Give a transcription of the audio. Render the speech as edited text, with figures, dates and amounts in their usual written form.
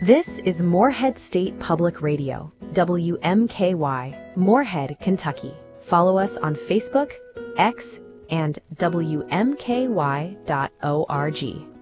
This is Morehead State Public Radio, WMKY, Morehead, Kentucky. Follow us on Facebook, X, and WMKY.org.